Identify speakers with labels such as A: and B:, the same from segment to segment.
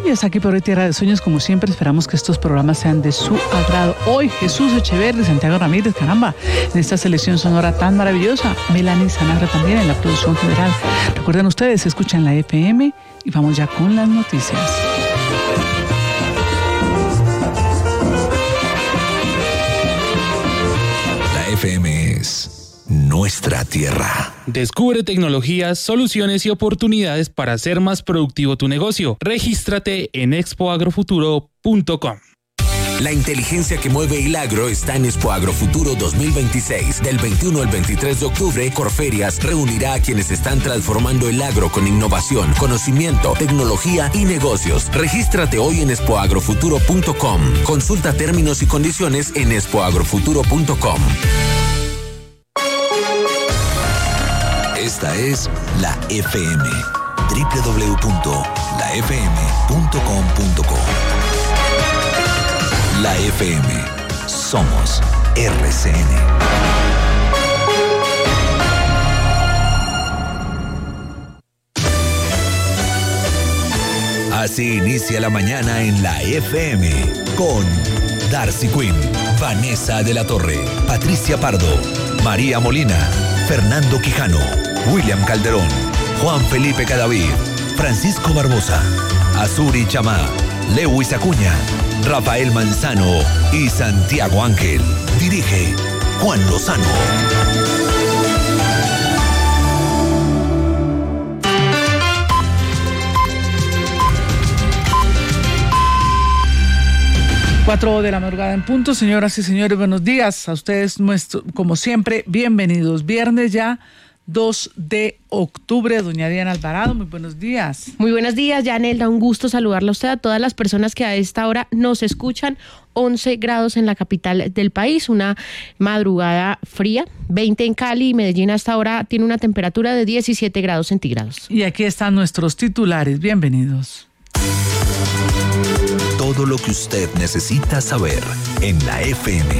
A: y hasta aquí por hoy Tierra de Sueños. Como siempre, esperamos que estos programas sean de su agrado. Hoy, Jesús Echeverri, Santiago Ramírez, caramba, en esta selección sonora tan maravillosa. Melanie Sanabria también en la producción general. Recuerden ustedes, escuchan la FM y vamos ya con las noticias.
B: La FM es nuestra tierra.
C: Descubre tecnologías, soluciones y oportunidades para hacer más productivo tu negocio. Regístrate en expoagrofuturo.com.
B: La inteligencia que mueve el agro está en Expo Agrofuturo 2026. Del 21 al 23 de octubre, Corferias reunirá a quienes están transformando el agro con innovación, conocimiento, tecnología y negocios. Regístrate hoy en expoagrofuturo.com. Consulta términos y condiciones en expoagrofuturo.com. Esta es la FM, www.lafm.com.co. La FM, somos RCN. Así inicia la mañana en la FM con Darcy Quinn, Vanessa de la Torre, Patricia Pardo, María Molina, Fernando Quijano, William Calderón, Juan Felipe Cadavid, Francisco Barbosa, Azuri Chamá, Lewis Acuña, Rafael Manzano y Santiago Ángel. Dirige Juan Lozano.
A: Cuatro de la madrugada en punto. Señoras y señores, buenos días a ustedes, como siempre, bienvenidos. Viernes ya 2 de octubre, doña Diana Alvarado, muy buenos días.
D: Muy buenos días, Yanelda, un gusto saludarla a usted, a todas las personas que a esta hora nos escuchan. 11 grados en la capital del país, una madrugada fría, 20 en Cali y Medellín hasta ahora tiene una temperatura de 17 grados centígrados.
A: Y aquí están nuestros titulares, bienvenidos.
B: Todo lo que usted necesita saber en la FM.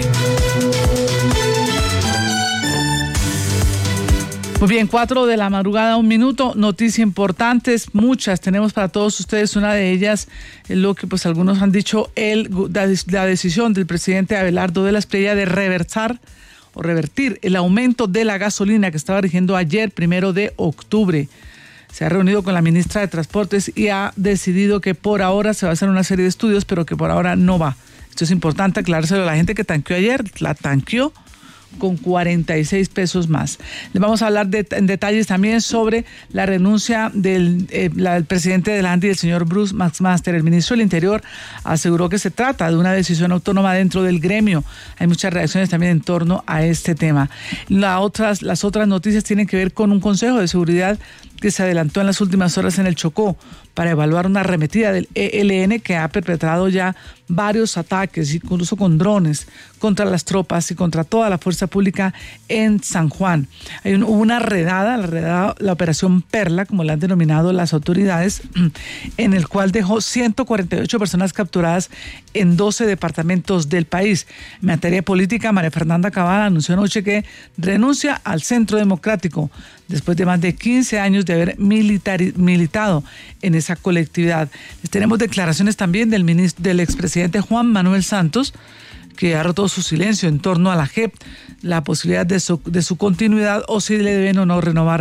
A: Muy bien, 4 de la madrugada, 1 minuto, noticias importantes, muchas tenemos para todos ustedes. Una de ellas es lo que pues algunos han dicho, la decisión del presidente Abelardo de la Espriella de revertir el aumento de la gasolina que estaba rigiendo ayer, 1 de octubre. Se ha reunido con la ministra de Transportes y ha decidido que por ahora se va a hacer una serie de estudios, pero que por ahora no va. Esto es importante aclarárselo a la gente que tanqueó ayer, la tanqueó con 46 pesos más. Les vamos a hablar en detalles también sobre la renuncia del presidente de la ANDI, el señor Bruce McMaster. El ministro del Interior aseguró que se trata de una decisión autónoma dentro del gremio. Hay muchas reacciones también en torno a este tema. Las otras noticias tienen que ver con un consejo de seguridad que se adelantó en las últimas horas en el Chocó para evaluar una arremetida del ELN que ha perpetrado ya varios ataques, incluso con drones, contra las tropas y contra toda la fuerza pública en San Juan. Hubo una redada, la operación Perla, como la han denominado las autoridades, en el cual dejó 148 personas capturadas en 12 departamentos del país. En materia política, María Fernanda Cabal anunció anoche que renuncia al Centro Democrático después de más de 15 años de haber militado en esa colectividad. Tenemos declaraciones también del expresidente Juan Manuel Santos, que ha roto su silencio en torno a la JEP, la posibilidad de su continuidad o si le deben o no renovar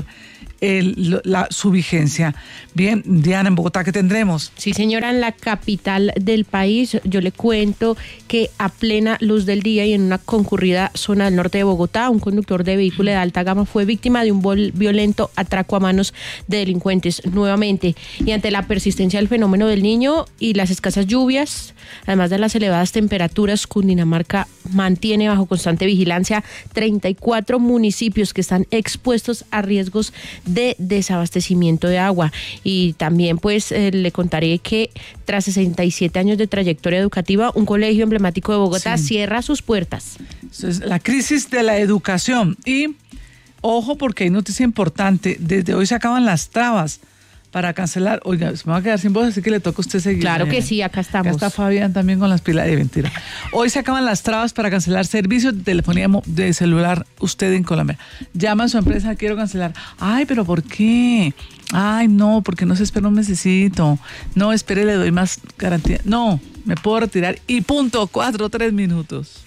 A: su vigencia. Bien, Diana, en Bogotá, ¿qué tendremos?
D: Sí, señora, en la capital del país, yo le cuento que a plena luz del día y en una concurrida zona del norte de Bogotá, un conductor de vehículo de alta gama fue víctima de un violento atraco a manos de delincuentes nuevamente. Y ante la persistencia del fenómeno del Niño y las escasas lluvias, además de las elevadas temperaturas, Cundinamarca mantiene bajo constante vigilancia 34 municipios que están expuestos a riesgos de desabastecimiento de agua. Y también pues le contaré que tras 67 años de trayectoria educativa, un colegio emblemático de Bogotá cierra sus puertas.
A: Eso es la crisis de la educación. Y ojo, porque hay noticia importante, desde hoy se acaban las trabas para cancelar. Oiga, se me va a quedar sin voz, así que le toca a usted seguir.
D: Claro que sí, acá estamos.
A: Acá está Fabián también con las pilas de mentira. Hoy se acaban las trabas para cancelar servicios de telefonía de celular usted en Colombia. Llama a su empresa, quiero cancelar. Ay, pero ¿por qué? Ay, no, porque no se espera un mesecito. No, espere, le doy más garantía. No, me puedo retirar y punto, 3 minutos.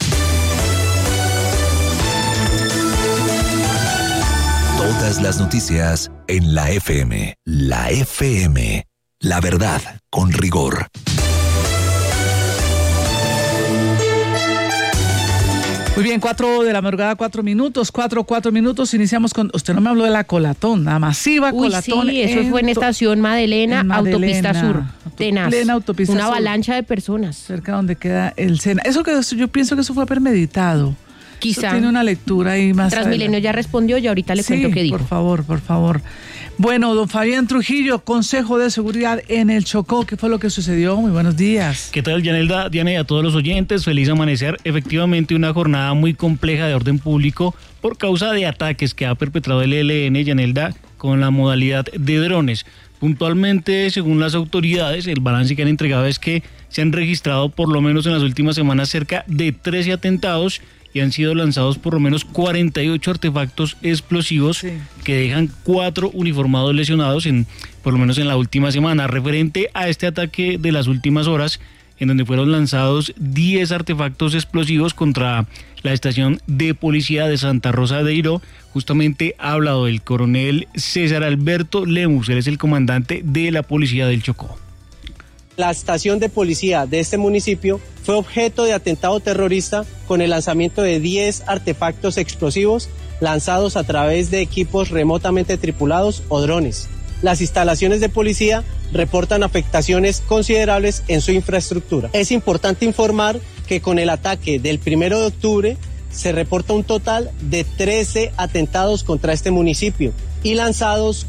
B: Todas las noticias en la FM. La FM. La verdad con rigor.
A: Muy bien, 4 de la madrugada, 4 minutos. Iniciamos con... Usted no me habló de la colatón, la masiva colatón.
D: Sí, eso fue en Estación Madeleine, Autopista Sur. Tenaz.
A: Plena autopista
D: Una
A: sur.
D: avalancha de personas.
A: Cerca donde queda el Sena. Yo pienso que eso fue premeditado.
D: Quizá.
A: Eso tiene una lectura ahí más.
D: Transmilenio ya respondió y ahorita le cuento qué dijo.
A: Por favor. Bueno, don Fabián Trujillo, Consejo de Seguridad en el Chocó. ¿Qué fue lo que sucedió? Muy buenos días.
E: ¿Qué tal, Yanelda, Diana, y a todos los oyentes? Feliz amanecer. Efectivamente, una jornada muy compleja de orden público por causa de ataques que ha perpetrado el ELN, Yanelda, con la modalidad de drones. Puntualmente, según las autoridades, el balance que han entregado es que se han registrado por lo menos en las últimas semanas cerca de 13 atentados y han sido lanzados por lo menos 48 artefactos explosivos que dejan 4 uniformados lesionados por lo menos en la última semana. Referente a este ataque de las últimas horas, en donde fueron lanzados 10 artefactos explosivos contra la estación de policía de Santa Rosa de Iró, justamente ha hablado el coronel César Alberto Lemus, él es el comandante de la policía del Chocó.
F: La estación de policía de este municipio fue objeto de atentado terrorista con el lanzamiento de 10 artefactos explosivos lanzados a través de equipos remotamente tripulados o drones. Las instalaciones de policía reportan afectaciones considerables en su infraestructura. Es importante informar que con el ataque del 1 de octubre se reporta un total de 13 atentados contra este municipio y lanzados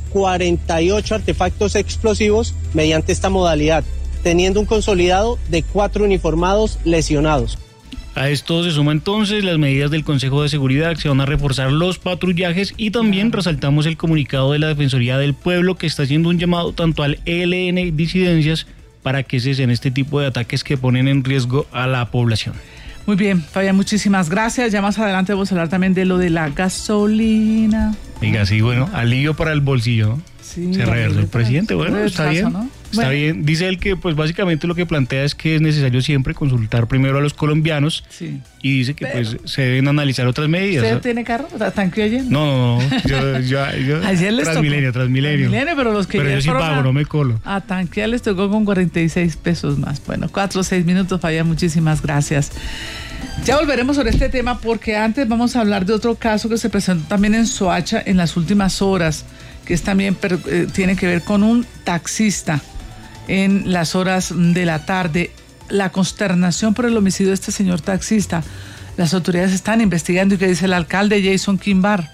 F: 48 artefactos explosivos mediante esta modalidad, teniendo un consolidado de 4 uniformados lesionados.
E: A esto se suma entonces las medidas del Consejo de Seguridad, que se van a reforzar los patrullajes y también resaltamos el comunicado de la Defensoría del Pueblo que está haciendo un llamado tanto al ELN y disidencias para que cesen este tipo de ataques que ponen en riesgo a la población.
A: Muy bien, Fabián, muchísimas gracias. Ya más adelante vamos a hablar también de lo de la gasolina.
E: Diga, sí, bueno, alivio para el bolsillo, ¿no?
A: Sí,
E: se reversó el presidente, bueno, está bien, ¿no? Está bien. Dice él que pues básicamente lo que plantea es que es necesario siempre consultar primero a los colombianos y dice que pues se deben analizar otras medidas.
A: ¿Usted tiene carro? ¿Tanque oyendo?
E: No, yo
A: ayer les
E: Transmilenio,
A: pero los que
E: yo sí pago, no me colo.
A: A tanquear les tocó con 46 pesos más. Bueno, 4 o 6 minutos, Fabián, muchísimas gracias. Ya volveremos sobre este tema porque antes vamos a hablar de otro caso que se presentó también en Soacha en las últimas horas, que es también tiene que ver con un taxista en las horas de la tarde. La consternación por el homicidio de este señor taxista. Las autoridades están investigando y que dice el alcalde Jason Quimbar.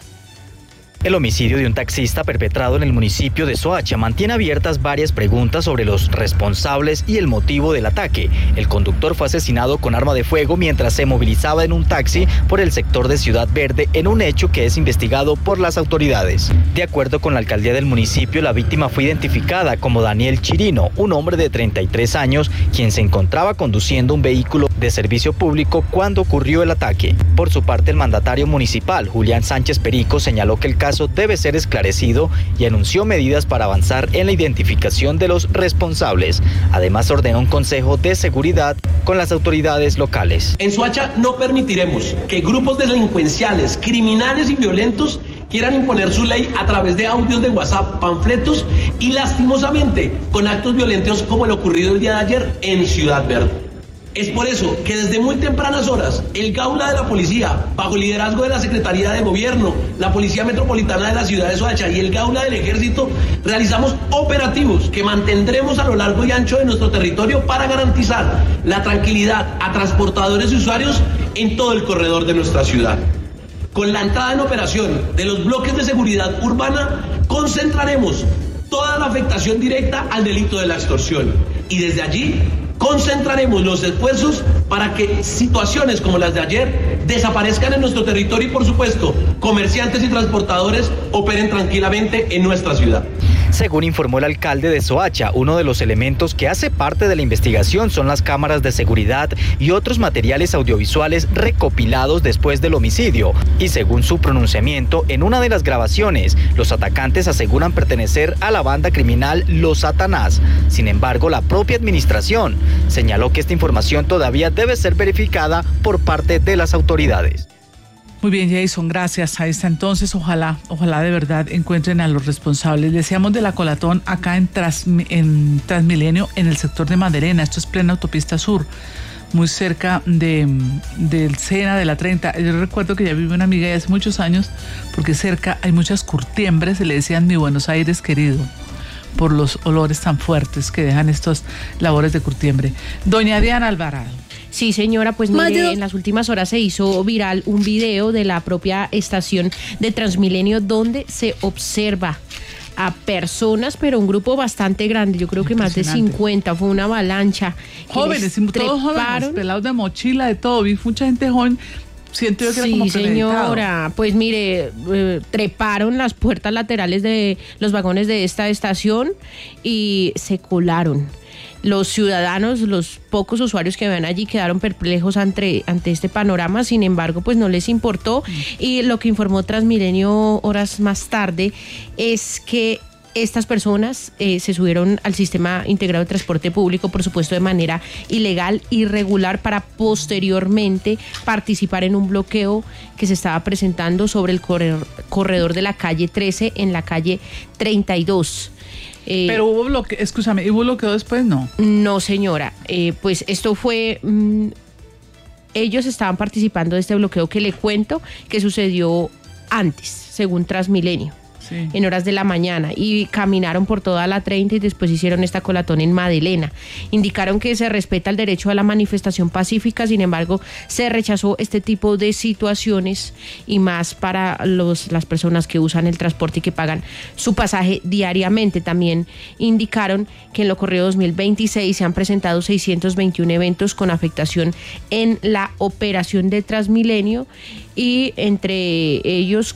G: El homicidio de un taxista perpetrado en el municipio de Soacha mantiene abiertas varias preguntas sobre los responsables y el motivo del ataque. El conductor fue asesinado con arma de fuego mientras se movilizaba en un taxi por el sector de Ciudad Verde en un hecho que es investigado por las autoridades. De acuerdo con la alcaldía del municipio, la víctima fue identificada como Daniel Chirino, un hombre de 33 años, quien se encontraba conduciendo un vehículo de servicio público cuando ocurrió el ataque. Por su parte, el mandatario municipal, Julián Sánchez Perico, señaló que el caso debe ser esclarecido y anunció medidas para avanzar en la identificación de los responsables. Además, ordenó un consejo de seguridad con las autoridades locales.
H: En Soacha no permitiremos que grupos delincuenciales, criminales y violentos quieran imponer su ley a través de audios de WhatsApp, panfletos y lastimosamente con actos violentos como el ocurrido el día de ayer en Ciudad Verde. Es por eso que desde muy tempranas horas, el Gaula de la Policía, bajo el liderazgo de la Secretaría de Gobierno, la Policía Metropolitana de la ciudad de Soacha y el Gaula del Ejército, realizamos operativos que mantendremos a lo largo y ancho de nuestro territorio para garantizar la tranquilidad a transportadores y usuarios en todo el corredor de nuestra ciudad. Con la entrada en operación de los bloques de seguridad urbana, concentraremos toda la afectación directa al delito de la extorsión y desde allí concentraremos los esfuerzos para que situaciones como las de ayer desaparezcan en nuestro territorio y, por supuesto, comerciantes y transportadores operen tranquilamente en nuestra ciudad.
G: Según informó el alcalde de Soacha, uno de los elementos que hace parte de la investigación son las cámaras de seguridad y otros materiales audiovisuales recopilados después del homicidio. Y según su pronunciamiento, en una de las grabaciones, los atacantes aseguran pertenecer a la banda criminal Los Satanás. Sin embargo, la propia administración señaló que esta información todavía debe ser verificada por parte de las autoridades.
A: Muy bien, Jason, gracias. Ahí está entonces, ojalá de verdad encuentren a los responsables. Decíamos de la Colatón acá en Transmilenio, en el sector de Maderena. Esto es plena autopista sur, muy cerca del Sena, de la 30. Yo recuerdo que ya vive una amiga de hace muchos años, porque cerca hay muchas curtiembres, se le decían mi Buenos Aires querido, por los olores tan fuertes que dejan estas labores de curtiembre. Doña Diana Alvarado.
D: Sí, señora, pues mire, en las últimas horas se hizo viral un video de la propia estación de Transmilenio donde se observa a personas, pero un grupo bastante grande, yo creo que más de 50, fue una avalancha.
A: Jóvenes, todos jóvenes, pelados de mochila, de todo, vi mucha gente joven. Siento yo que era como premeditado.
D: Señora, pues mire, treparon las puertas laterales de los vagones de esta estación y se colaron. Los ciudadanos, los pocos usuarios que ven allí quedaron perplejos ante este panorama, sin embargo, pues no les importó. Y lo que informó Transmilenio horas más tarde es que estas personas se subieron al sistema integrado de transporte público, por supuesto de manera ilegal, irregular, para posteriormente participar en un bloqueo que se estaba presentando sobre el corredor de la calle 13 en la calle 32.
A: Pero hubo bloqueo, escúchame, ¿hubo bloqueo después?
D: No, señora, pues esto fue... ellos estaban participando de este bloqueo que le cuento que sucedió antes, según Transmilenio. Sí. En horas de la mañana, y caminaron por toda la 30 y después hicieron esta colatón en Madelena. Indicaron que se respeta el derecho a la manifestación pacífica, sin embargo se rechazó este tipo de situaciones, y más para las personas que usan el transporte y que pagan su pasaje diariamente. También indicaron que en lo corrido 2026 se han presentado 621 eventos con afectación en la operación de Transmilenio, y entre ellos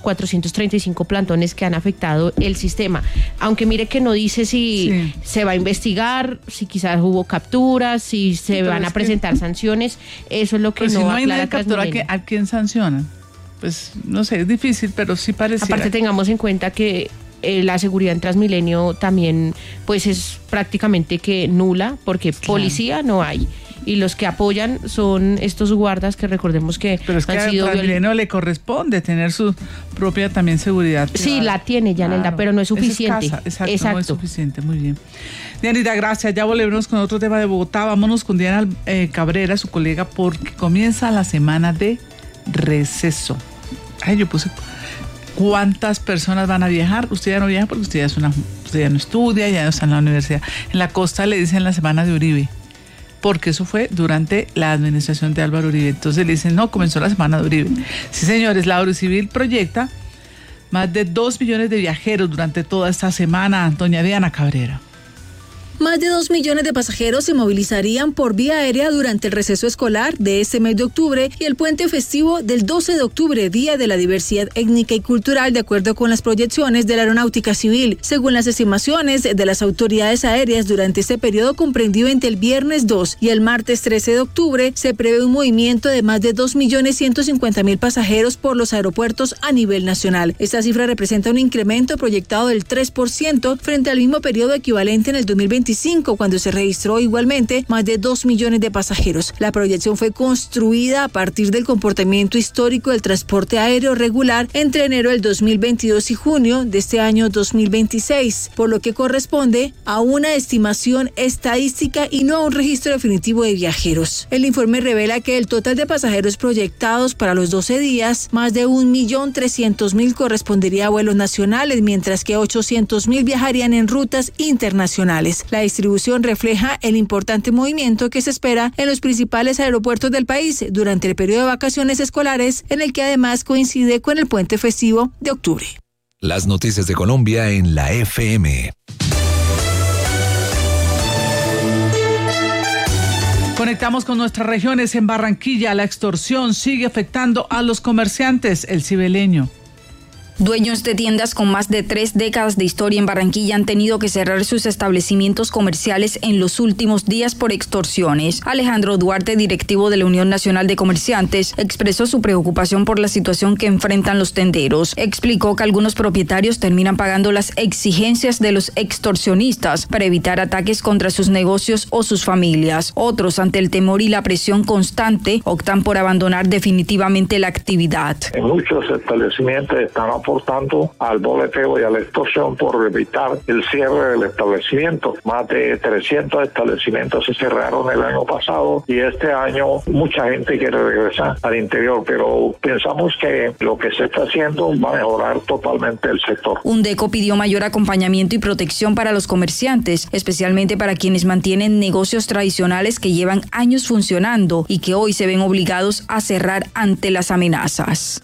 D: 435 plantones que han afectado el sistema. Aunque mire que no dice si se va a investigar, si quizás hubo capturas, si se van a presentar sanciones. Eso es lo que no aclara. Si no hay nadie captura,
A: ¿a quién sancionan? Pues no sé, es difícil, pero sí parece.
D: Aparte tengamos en cuenta que la seguridad en Transmilenio también pues es prácticamente que nula, porque policía no hay. Y los que apoyan son estos guardas que recordemos que
A: pero es que han sido... Pero a Transmilenio le corresponde tener su propia también seguridad privada.
D: Sí, la tiene ya, claro, pero no es suficiente.
A: Exacto, no es suficiente, muy bien. Dianita, gracias. Ya volveremos con otro tema de Bogotá. Vámonos con Diana Cabrera, su colega, porque comienza la semana de receso. Ay, yo puse... ¿Cuántas personas van a viajar? Usted ya no viaja porque usted ya no estudia, ya no está en la universidad. En la costa le dicen la semana de Uribe, porque eso fue durante la administración de Álvaro Uribe. Entonces le dicen, no, comenzó la semana de Uribe. Sí, señores, la Eurocivil proyecta más de 2 millones de viajeros durante toda esta semana. Doña Diana Cabrera.
I: Más de 2 millones de pasajeros se movilizarían por vía aérea durante el receso escolar de este mes de octubre y el puente festivo del 12 de octubre, Día de la Diversidad Étnica y Cultural, de acuerdo con las proyecciones de la Aeronáutica Civil. Según las estimaciones de las autoridades aéreas, durante este periodo comprendido entre el viernes 2 y el martes 13 de octubre, se prevé un movimiento de más de 2.150.000 pasajeros por los aeropuertos a nivel nacional. Esta cifra representa un incremento proyectado del 3% frente al mismo periodo equivalente en el 2025, cuando se registró igualmente más de 2 millones de pasajeros. La proyección fue construida a partir del comportamiento histórico del transporte aéreo regular entre enero del 2022 y junio de este año 2026, por lo que corresponde a una estimación estadística y no a un registro definitivo de viajeros. El informe revela que el total de pasajeros proyectados para los 12 días, más de 1.300.000 correspondería a vuelos nacionales, mientras que 800.000 viajarían en rutas internacionales. La distribución refleja el importante movimiento que se espera en los principales aeropuertos del país durante el periodo de vacaciones escolares, en el que además coincide con el puente festivo de octubre.
B: Las noticias de Colombia en la FM.
A: Conectamos con nuestras regiones. En Barranquilla, la extorsión sigue afectando a los comerciantes. El cibeleño.
J: Dueños de tiendas con más de 3 décadas de historia en Barranquilla han tenido que cerrar sus establecimientos comerciales en los últimos días por extorsiones. Alejandro Duarte, directivo de la Unión Nacional de Comerciantes, expresó su preocupación por la situación que enfrentan los tenderos. Explicó que algunos propietarios terminan pagando las exigencias de los extorsionistas para evitar ataques contra sus negocios o sus familias. Otros, ante el temor y la presión constante, optan por abandonar definitivamente la actividad.
K: En muchos establecimientos están aportando al boleteo y a la extorsión por evitar el cierre del establecimiento. Más de 300 establecimientos se cerraron el año pasado y este año mucha gente quiere regresar al interior, pero pensamos que lo que se está haciendo va a mejorar totalmente el sector.
J: UNDECO pidió mayor acompañamiento y protección para los comerciantes, especialmente para quienes mantienen negocios tradicionales que llevan años funcionando y que hoy se ven obligados a cerrar ante las amenazas.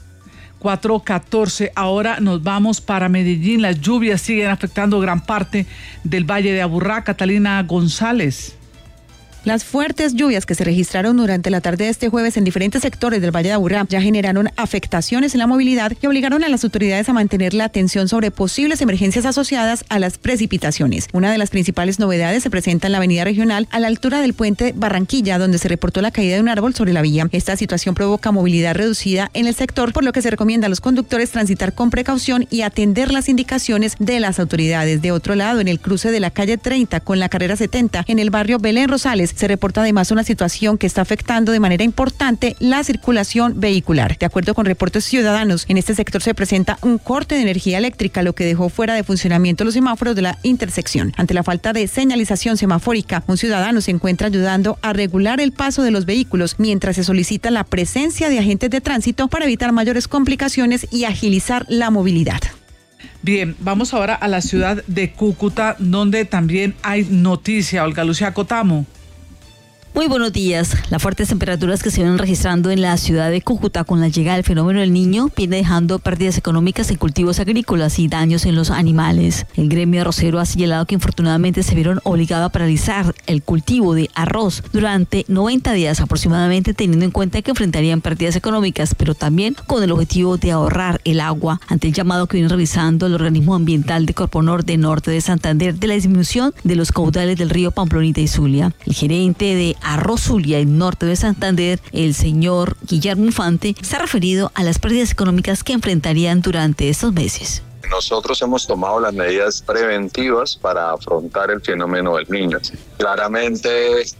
A: 4:14. Ahora nos vamos para Medellín. Las lluvias siguen afectando gran parte del Valle de Aburrá. Catalina González.
L: Las fuertes lluvias que se registraron durante la tarde de este jueves en diferentes sectores del Valle de Aburrá ya generaron afectaciones en la movilidad y obligaron a las autoridades a mantener la atención sobre posibles emergencias asociadas a las precipitaciones. Una de las principales novedades se presenta en la avenida regional a la altura del puente Barranquilla, donde se reportó la caída de un árbol sobre la vía. Esta situación provoca movilidad reducida en el sector, por lo que se recomienda a los conductores transitar con precaución y atender las indicaciones de las autoridades. De otro lado, en el cruce de la calle 30 con la carrera 70, en el barrio Belén Rosales, se reporta además una situación que está afectando de manera importante la circulación vehicular. De acuerdo con reportes ciudadanos, en este sector se presenta un corte de energía eléctrica, lo que dejó fuera de funcionamiento los semáforos de la intersección. Ante la falta de señalización semafórica, un ciudadano se encuentra ayudando a regular el paso de los vehículos, mientras se solicita la presencia de agentes de tránsito para evitar mayores complicaciones y agilizar la movilidad.
A: Bien, vamos ahora a la ciudad de Cúcuta, donde también hay noticia. Olga Lucía Cotamo.
M: Muy buenos días. Las fuertes temperaturas que se vienen registrando en la ciudad de Cúcuta con la llegada del fenómeno del Niño viene dejando pérdidas económicas en cultivos agrícolas y daños en los animales. El gremio arrocero ha señalado que infortunadamente se vieron obligados a paralizar el cultivo de arroz durante 90 días aproximadamente, teniendo en cuenta que enfrentarían pérdidas económicas, pero también con el objetivo de ahorrar el agua ante el llamado que viene realizando el organismo ambiental de Corponor de Norte de Santander de la disminución de los caudales del río Pamplonita y Zulia. El gerente de Arroz Zulia, el norte de Santander, el señor Guillermo Infante, se ha referido a las pérdidas económicas que enfrentarían durante estos meses.
N: Nosotros hemos tomado las medidas preventivas para afrontar el fenómeno del Niño. Claramente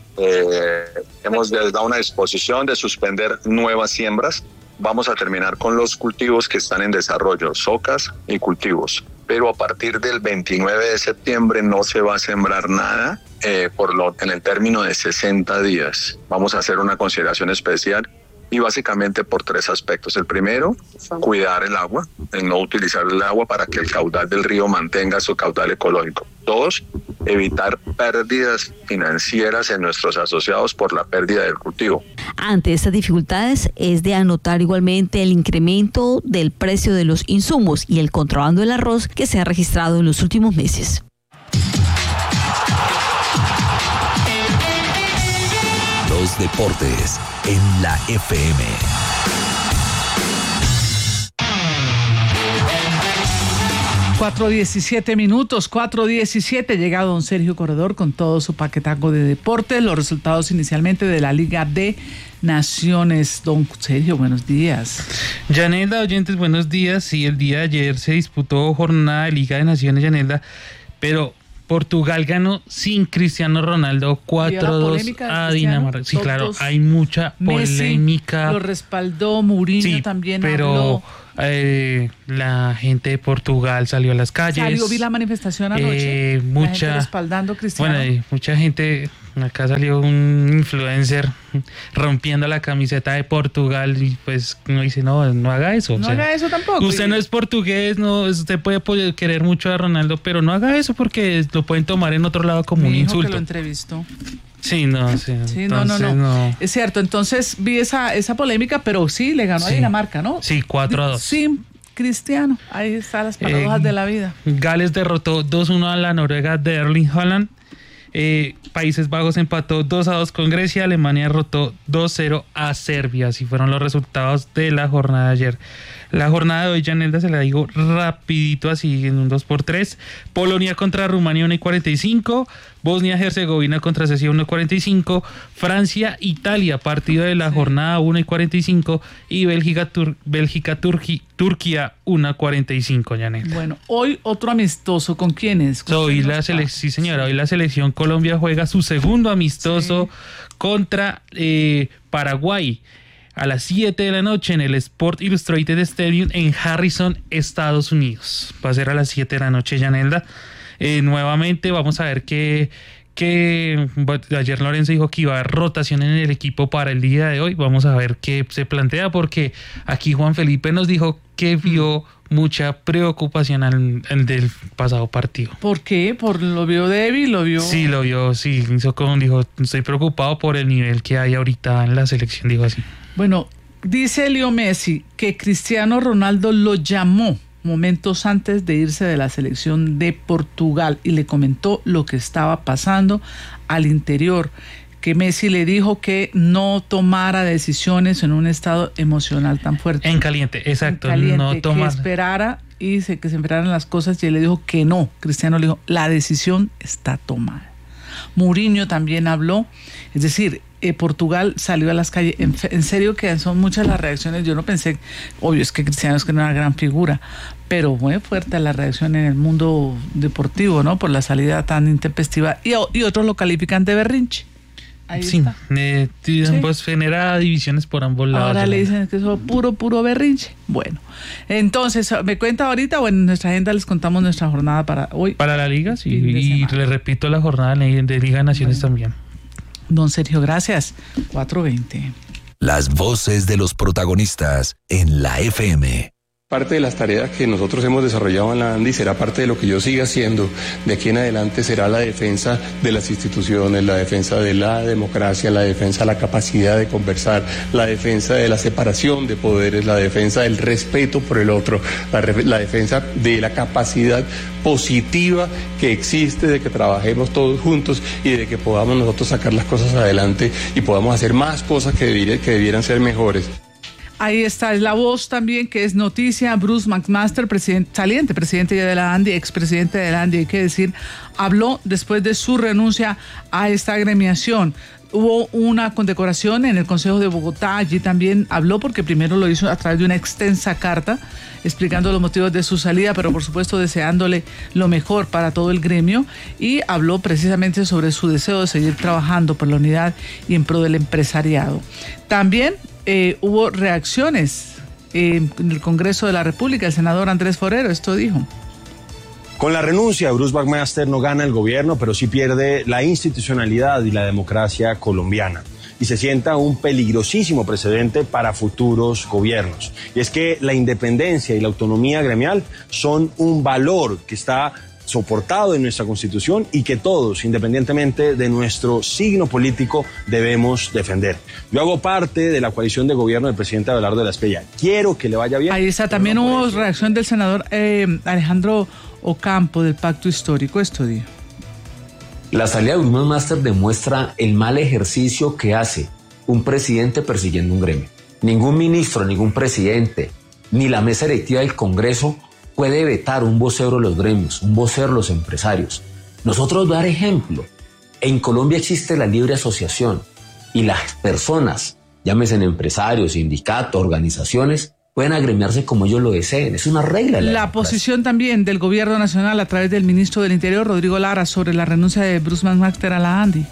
N: hemos dado una disposición de suspender nuevas siembras. Vamos a terminar con los cultivos que están en desarrollo, socas y cultivos. Pero a partir del 29 de septiembre no se va a sembrar nada en el término de 60 días. Vamos a hacer una consideración especial y básicamente por 3 aspectos. El primero, cuidar el agua, no utilizar el agua para que el caudal del río mantenga su caudal ecológico. 2, evitar pérdidas financieras en nuestros asociados por la pérdida del cultivo.
M: Ante estas dificultades es de anotar igualmente el incremento del precio de los insumos y el contrabando del arroz que se ha registrado en los últimos meses.
B: Los deportes en la FM.
A: minutos, 4:17. Llega don Sergio Corredor con todo su paquetaco de deportes. Los resultados inicialmente de la Liga de Naciones. Don Sergio, buenos días.
C: Yanelda, oyentes, buenos días. Sí, el día de ayer se disputó jornada de Liga de Naciones, Yanelda, pero Portugal ganó sin Cristiano Ronaldo 4-2 a Dinamarca. Sí, claro, hay mucha polémica.
A: Messi lo respaldó, Mourinho también
C: pero
A: habló.
C: La gente de Portugal salió a las calles.
A: Vi la manifestación anoche.
C: Mucha
A: la gente respaldando a Cristiano.
C: Bueno, mucha gente. Acá salió un influencer rompiendo la camiseta de Portugal y pues uno dice, no haga eso.
A: No haga eso tampoco.
C: Usted no es portugués, usted puede querer mucho a Ronaldo, pero no haga eso porque lo pueden tomar en otro lado como un insulto.
A: Que lo entrevistó.
C: Sí, no.
A: No. Es cierto, entonces vi esa polémica, pero sí, le ganó a Dinamarca, ¿no?
C: Sí, 4-2.
A: Sin Cristiano, ahí están las paradojas de la vida.
C: Gales derrotó 2-1 a la Noruega de Erling Haaland. Países Bajos empató 2-2 con Grecia. Alemania derrotó 2-0 a Serbia. Así fueron los resultados de la jornada de ayer. La jornada de hoy, Yanelda, se la digo rapidito así en un 2x3. Polonia contra Rumania 1:45, Bosnia-Herzegovina contra Suecia 1:45, Francia-Italia, partido de la jornada 1:45 y Bélgica-Turquía 1:45, Yanelda.
A: Bueno, hoy otro amistoso, ¿con quiénes?
C: Hoy sí, señora, hoy la selección Colombia juega su segundo amistoso contra Paraguay a las 7 de la noche en el Sport Illustrated Stadium en Harrison, Estados Unidos. Va a ser a las 7 de la noche, Yanelda. Nuevamente vamos a ver que ayer Lorenzo dijo que iba a haber rotación en el equipo para el día de hoy. Vamos a ver qué se plantea, porque aquí Juan Felipe nos dijo que vio mucha preocupación al del pasado partido.
A: ¿Por qué? ¿Lo vio débil?
C: Sí, lo vio, sí. Dijo, estoy preocupado por el nivel que hay ahorita en la selección, dijo así.
A: Bueno, dice Leo Messi que Cristiano Ronaldo lo llamó momentos antes de irse de la selección de Portugal y le comentó lo que estaba pasando al interior, que Messi le dijo que no tomara decisiones en un estado emocional tan fuerte.
C: En caliente, exacto.
A: No tomar. Que esperara que se esperaran las cosas, y él le dijo que no. Cristiano le dijo, la decisión está tomada. Mourinho también habló, es decir, Portugal salió a las calles. En serio que son muchas las reacciones. Yo no pensé, obvio, es que Cristiano es que no era una gran figura, pero muy fuerte la reacción en el mundo deportivo, ¿no? Por la salida tan intempestiva, y otros lo califican de berrinche. Ahí está.
C: Pues genera divisiones por ambos lados.
A: Ahora le dicen que eso es puro berrinche. Bueno, entonces, ¿me cuenta ahorita o en nuestra agenda les contamos nuestra jornada para hoy?
C: Para la Liga, sí, y le repito la jornada de Liga de Naciones también.
A: Don Sergio, gracias. 4:20.
B: Las voces de los protagonistas en la FM.
O: Parte de las tareas que nosotros hemos desarrollado en la ANDI será parte de lo que yo siga haciendo de aquí en adelante, será la defensa de las instituciones, la defensa de la democracia, la defensa de la capacidad de conversar, la defensa de la separación de poderes, la defensa del respeto por el otro, la defensa de la capacidad positiva que existe de que trabajemos todos juntos y de que podamos nosotros sacar las cosas adelante y podamos hacer más cosas que debieran ser mejores.
A: Ahí está, es la voz también que es noticia. Bruce McMaster, saliente presidente ya de la ANDI, expresidente de la ANDI, hay que decir, habló después de su renuncia a esta agremiación. Hubo una condecoración en el Consejo de Bogotá, allí también habló, porque primero lo hizo a través de una extensa carta explicando los motivos de su salida, pero por supuesto deseándole lo mejor para todo el gremio, y habló precisamente sobre su deseo de seguir trabajando por la unidad y en pro del empresariado. También hubo reacciones en el Congreso de la República. El senador Andrés Forero esto dijo.
P: Con la renuncia, Bruce McMaster no gana el gobierno, pero sí pierde la institucionalidad y la democracia colombiana. Y se sienta un peligrosísimo precedente para futuros gobiernos. Y es que la independencia y la autonomía gremial son un valor que está soportado en nuestra Constitución y que todos, independientemente de nuestro signo político, debemos defender. Yo hago parte de la coalición de gobierno del presidente Abelardo de la Espriella. Quiero que le vaya bien.
A: Ahí está, también hubo reacción del senador Alejandro Ocampo del Pacto Histórico. Esto dijo.
Q: La salida de Bruce McMaster demuestra el mal ejercicio que hace un presidente persiguiendo un gremio. Ningún ministro, ningún presidente, ni la mesa directiva del Congreso puede vetar un vocero de los gremios, un vocero de los empresarios. Nosotros dar ejemplo. En Colombia existe la libre asociación y las personas, llámese empresarios, sindicatos, organizaciones, pueden agremiarse como ellos lo deseen. Es una regla.
A: La posición también del gobierno nacional a través del ministro del Interior, Rodrigo Lara, sobre la renuncia de Bruce McMaster a la ANDI.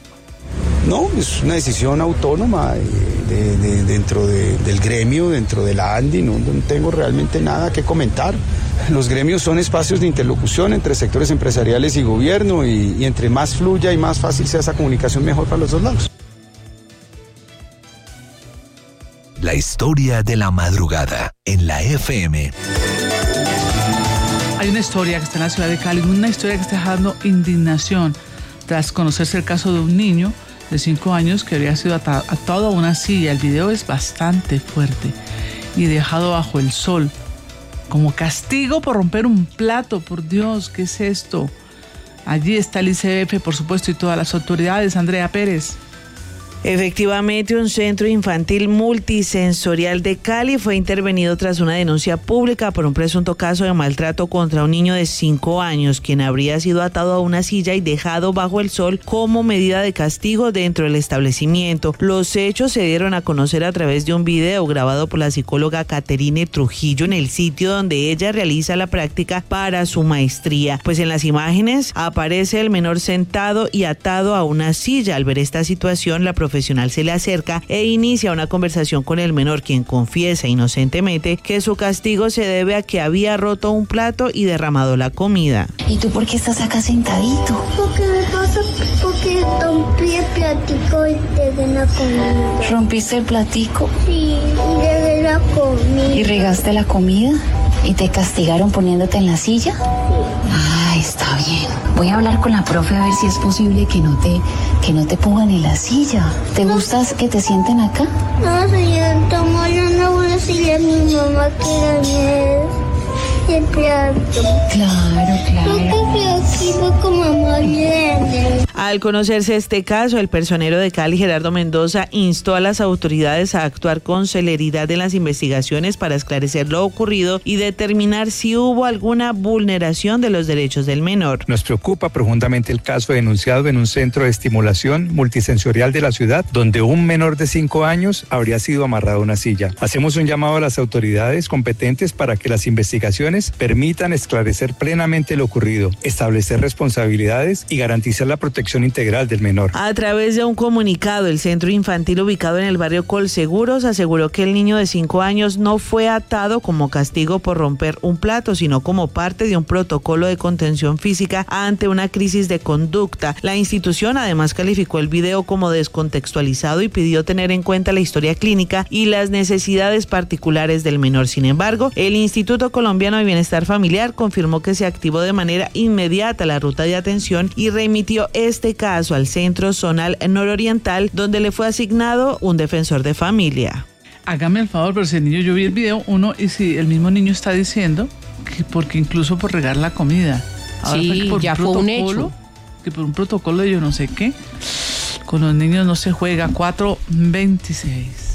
R: No, es una decisión autónoma dentro del gremio, dentro de la ANDI, no tengo realmente nada que comentar. Los gremios son espacios de interlocución entre sectores empresariales y gobierno, y entre más fluya y más fácil sea esa comunicación, mejor para los dos lados.
B: La historia de la madrugada en la FM.
A: Hay una historia que está en la ciudad de Cali, una historia que está dejando indignación tras conocerse el caso de un niño de 5 años que había sido atado a una silla. El video es bastante fuerte y dejado bajo el sol como castigo por romper un plato. Por Dios, ¿qué es esto? Allí está el ICF, por supuesto, y todas las autoridades. Andrea Pérez.
S: Efectivamente, un centro infantil multisensorial de Cali fue intervenido tras una denuncia pública por un presunto caso de maltrato contra un niño de 5 años, quien habría sido atado a una silla y dejado bajo el sol como medida de castigo dentro del establecimiento. Los hechos se dieron a conocer a través de un video grabado por la psicóloga Caterine Trujillo en el sitio donde ella realiza la práctica para su maestría. Pues en las imágenes aparece el menor sentado y atado a una silla. Al ver esta situación, la profesional se le acerca e inicia una conversación con el menor, quien confiesa inocentemente que su castigo se debe a que había roto un plato y derramado la comida.
T: ¿Y tú por qué estás acá sentadito?
U: Porque me pasa, porque rompí el platico y dejé la comida.
T: ¿Rompiste el platico?
U: Sí, y dejé la comida.
T: ¿Y regaste la comida? ¿Y te castigaron poniéndote en la silla? Sí. Ah, está bien. Voy a hablar con la profe a ver si es posible que no te pongan en la silla. ¿Te gusta que te sienten acá?
U: No, señorita, yo no voy a decirle a mi mamá que gané el plato.
T: Claro.
S: Al conocerse este caso, el personero de Cali, Gerardo Mendoza, instó a las autoridades a actuar con celeridad en las investigaciones para esclarecer lo ocurrido y determinar si hubo alguna vulneración de los derechos del menor.
V: Nos preocupa profundamente el caso denunciado en un centro de estimulación multisensorial de la ciudad, donde un menor de 5 años habría sido amarrado a una silla. Hacemos un llamado a las autoridades competentes para que las investigaciones permitan esclarecer plenamente lo ocurrido, establecer responsabilidades y garantizar la protección integral del menor.
S: A través de un comunicado, el centro infantil ubicado en el barrio Colseguros aseguró que el niño de 5 años no fue atado como castigo por romper un plato, sino como parte de un protocolo de contención física ante una crisis de conducta. La institución además calificó el video como descontextualizado y pidió tener en cuenta la historia clínica y las necesidades particulares del menor. Sin embargo, el Instituto Colombiano de Bienestar Familiar confirmó que se activó de manera inmediata la ruta de atención y remitió este caso al Centro Zonal Nororiental, donde le fue asignado un defensor de familia.
A: Hágame el favor, pero si el niño, yo vi el video, y si el mismo niño está diciendo que porque incluso por regar la comida. Ahora
D: sí, ya fue un hecho.
A: Que por un protocolo de yo no sé qué, con los niños no se juega. 4:26.